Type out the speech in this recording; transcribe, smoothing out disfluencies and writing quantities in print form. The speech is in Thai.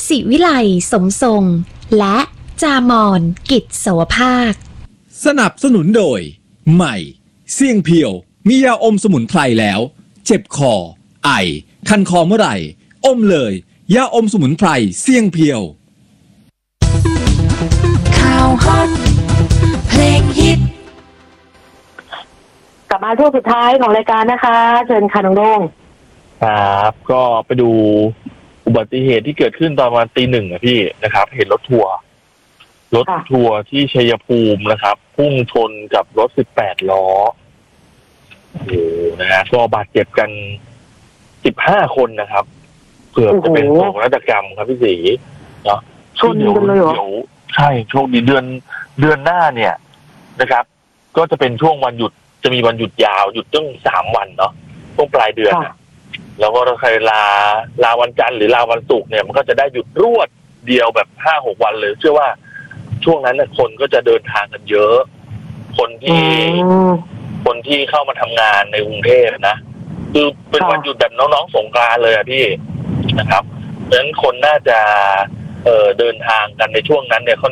ศิวิไลสมทรงและจามอนกิจสวภาคสนับสนุนโดยใหม่เสี่ยงเพียวมียาอมสมุนไพรแล้วเจ็บคอไอคันคอเมื่อไหร่อมเลยยาอมสมุนไพรเสี่ยงเพียวข่าวฮอตเพลงฮิตกลับมาช่วงสุดท้ายของรายการนะคะเชิญค่ะน้องโด่งครับก็ไปดูอุบัติเหตุที่เกิดขึ้นตอนประมาณตี 1อ่ะพี่นะครับเห็นรถทัวร์ที่ชัยภูมินะครับพุ่งชนกับรถ18ล้อโอ้โหนะฮะก็บาดเจ็บกัน15คนนะครับเกือบจะเป็นโศกนาฏกรรมครับพี่ศรีเนาะชนกันเลยเหรอใช่โชคดีเดือนหน้าเนี่ยนะครับก็จะเป็นช่วงวันหยุดจะมีวันหยุดยาวหยุดตั้ง3วันเนาะช่วงปลายเดือนนะแล้วก็ใครลาวันจันทร์หรือลาวันศุกร์เนี่ยมันก็จะได้หยุดรวดเดียวแบบ 5-6 วันเลยเชื่อว่าช่วงนั้นเนี่ยคนก็จะเดินทางกันเยอะคนที่เข้ามาทำงานในกรุงเทพนะคือเป็นวันหยุดแบบน้องๆสงกรานต์เลยอ่ะพี่นะครับเพราะฉะนั้นคนน่าจะเดินทางกันในช่วงนั้นเนี่ยค่อน